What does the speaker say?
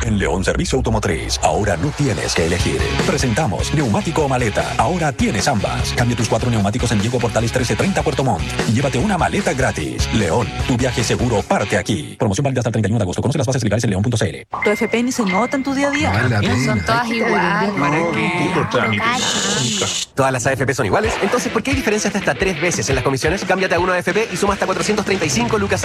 En León Servicio Automotriz, ahora no tienes que elegir. Presentamos Neumático o Maleta. Ahora tienes ambas. Cambia tus 4 neumáticos en Diego Portales 1330 Puerto Montt. Y llévate una maleta gratis. León, tu viaje seguro parte aquí. Promoción válida hasta el 31 de agosto. Conoce las bases legales en león.cl. Tu FP ni se nota en tu día a día. Son todas iguales. Todas las AFP son iguales. Entonces, ¿por qué hay diferencias de hasta 3 veces en las comisiones? Cámbiate a una AFP y suma hasta 435 lucas